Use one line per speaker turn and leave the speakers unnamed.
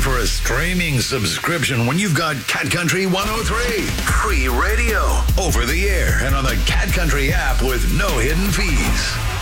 for a streaming subscription when you've got Cat Country 103. Free radio, over the air, and on the Cat Country app with no hidden fees.